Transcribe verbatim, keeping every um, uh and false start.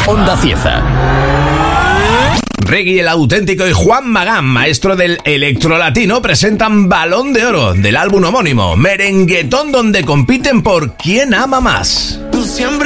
Onda Cieza. Reggae el Auténtico y Juan Magán, maestro del electrolatino, presentan Balón de Oro del álbum homónimo, merenguetón donde compiten por quién ama más. Tú siempre